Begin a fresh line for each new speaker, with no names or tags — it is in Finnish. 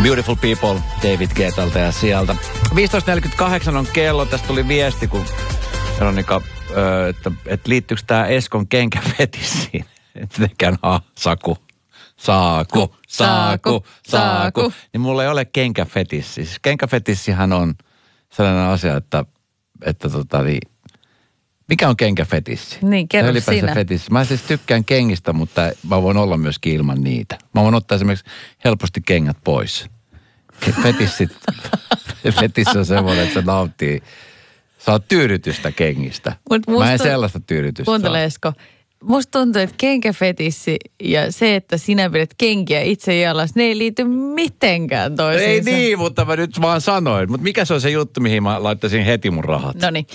Beautiful People, David Guettalta ja sieltä. 15.48 on kello. Tästä tuli viesti, kun Veronika, että liittyykö tämä Eskon kenkäfetissiin? Että tekään Saaku. Niin mulla ei ole kenkäfetissi. Siis kenkäfetissihän on sellainen asia, että mikä on kenkäfetissi?
Niin, kerro sinä.
Fetissi. Mä siis tykkään kengistä, mutta mä voin olla myöskin ilman niitä. Mä voin ottaa esimerkiksi helposti kengät pois. Fetissi on semmoinen, että se nauttii. Saa tyydytystä kengistä. Mä en sellaista tyydytystä
kuuntele, Esko. Musta tuntuu, että kenkäfetissi ja se, että sinä pidät kenkiä itse jalas, ne ei liity mitenkään toisiinsa.
Ei niin, mutta mä nyt vaan sanoin. Mutta mikä se on se juttu, mihin mä laittaisin heti mun rahat?
Noniin.